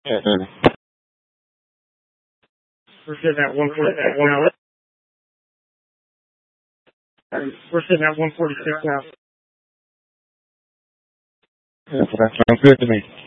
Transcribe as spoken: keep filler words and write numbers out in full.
We're sitting at one forty-six now. We're sitting at one forty-six now. Yeah, so that sounds good to me.